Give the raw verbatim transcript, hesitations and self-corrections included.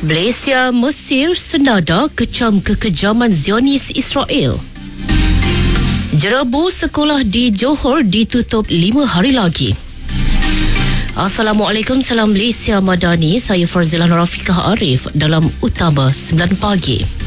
Malaysia, Mesir senada kecam kekejaman Zionis Israel. Jerebu sekolah di Johor ditutup lima hari lagi. Assalamualaikum, salam Malaysia Madani. Saya Farzila Rafiqah Arif dalam Utama sembilan pagi.